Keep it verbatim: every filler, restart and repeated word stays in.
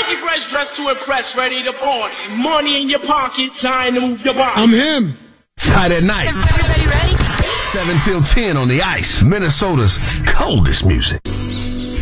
Funky fresh, dressed to impress, ready to party. Money in your pocket, time to move your body. I'm him. Friday at night. Everybody ready? seven till ten on the ice. Minnesota's coldest music.